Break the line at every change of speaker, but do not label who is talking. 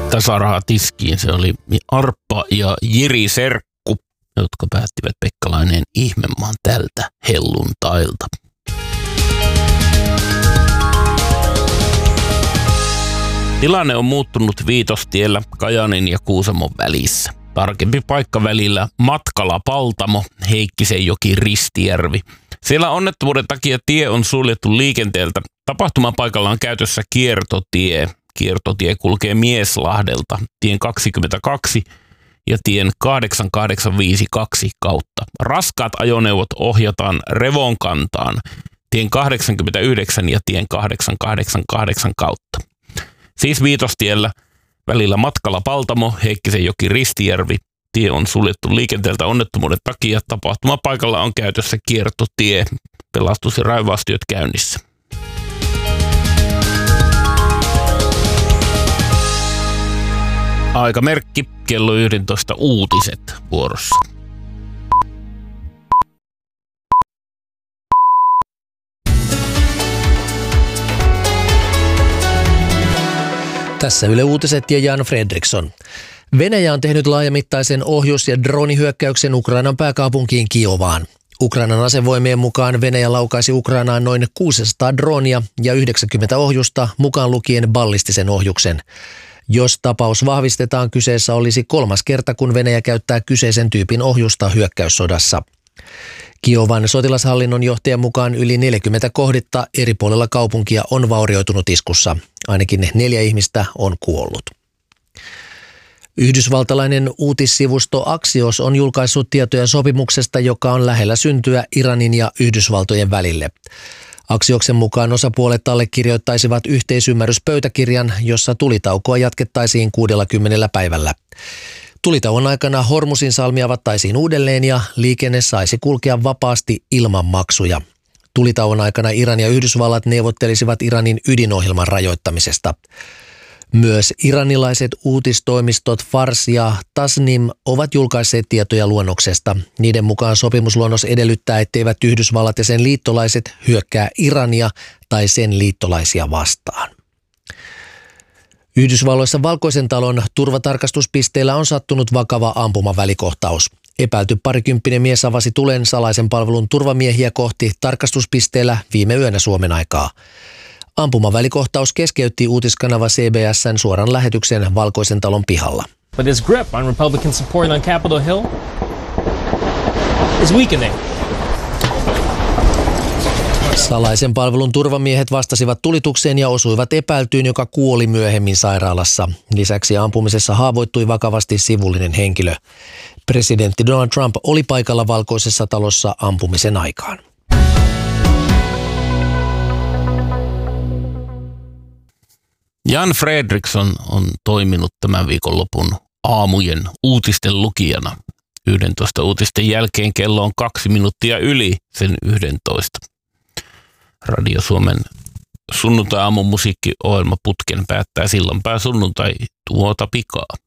Tasaraha tiskiin. Se oli Arppa ja Jiri Serkku, jotka päättivät Pekka Laineen Ihmemaan tältä helluntailta. Tilanne on muuttunut Viitostiellä Kajaanin ja Kuusamon välissä. Tarkempi paikka välillä Matkala-Paltamo, Heikkisenjoki, Ristijärvi. Siellä onnettomuuden takia tie on suljettu liikenteeltä. Tapahtumapaikalla on käytössä kiertotie. Kiertotie kulkee Mieslahdelta tien 22 ja tien 8852 kautta. Raskaat ajoneuvot ohjataan Revonkantaan tien 89 ja tien 888 kautta. Siis Viitostiellä välillä Matkala-Paltamo, Heikkisenjoki, Ristijärvi. Tie on suljettu liikenteeltä onnettomuuden takia. Tapahtumapaikalla on käytössä kiertotie. Pelastus- ja raivaustyöt käynnissä. Aikamerkki, kello 11 uutiset vuorossa.
Tässä Yle Uutiset ja Jan Fredriksson. Venäjä on tehnyt laajamittaisen ohjus- ja droonihyökkäyksen Ukrainan pääkaupunkiin Kiovaan. Ukrainan asevoimien mukaan Venäjä laukaisi Ukrainaan noin 600 droonia ja 90 ohjusta, mukaan lukien ballistisen ohjuksen. Jos tapaus vahvistetaan, kyseessä olisi 3. kerta, kun Venäjä käyttää kyseisen tyypin ohjusta hyökkäyssodassa. Kiovan sotilashallinnon johtajan mukaan yli 40 kohdetta eri puolilla kaupunkia on vaurioitunut iskussa. Ainakin 4 ihmistä on kuollut. Yhdysvaltalainen uutissivusto Axios on julkaissut tietoja sopimuksesta, joka on lähellä syntyä Iranin ja Yhdysvaltojen välille. Axioksen mukaan osapuolet allekirjoittaisivat yhteisymmärryspöytäkirjan, jossa tulitaukoa jatkettaisiin 60 päivällä. Tulitauon aikana Hormusin salmi avattaisiin uudelleen ja liikenne saisi kulkea vapaasti ilman maksuja. Tulitauon aikana Iran ja Yhdysvallat neuvottelisivat Iranin ydinohjelman rajoittamisesta. Myös iranilaiset uutistoimistot Fars ja Tasnim ovat julkaisseet tietoja luonnoksesta. Niiden mukaan sopimusluonnos edellyttää, etteivät Yhdysvallat ja sen liittolaiset hyökkää Irania tai sen liittolaisia vastaan. Yhdysvalloissa Valkoisen talon turvatarkastuspisteellä on sattunut vakava ampumavälikohtaus. Epäilty parikymppinen mies avasi tulen salaisen palvelun turvamiehiä kohti tarkastuspisteellä viime yönä Suomen aikaa. Ampumavälikohtaus keskeytti uutiskanava CBS:n suoran lähetyksen Valkoisen talon pihalla.
But his grip on Republican support on Capitol Hill is weakening.
Salaisen palvelun turvamiehet vastasivat tulitukseen ja osuivat epäiltyyn, joka kuoli myöhemmin sairaalassa. Lisäksi ampumisessa haavoittui vakavasti sivullinen henkilö. Presidentti Donald Trump oli paikalla Valkoisessa talossa ampumisen aikaan.
Jan Fredriksson on toiminut tämän viikonlopun aamujen uutisten lukijana. 11 uutisten jälkeen kello on 2 minuuttia yli sen 11. Radio Suomen sunnuntai-aamun musiikkiohjelma Putken päättää silloinpä sunnuntai tuota pikaa.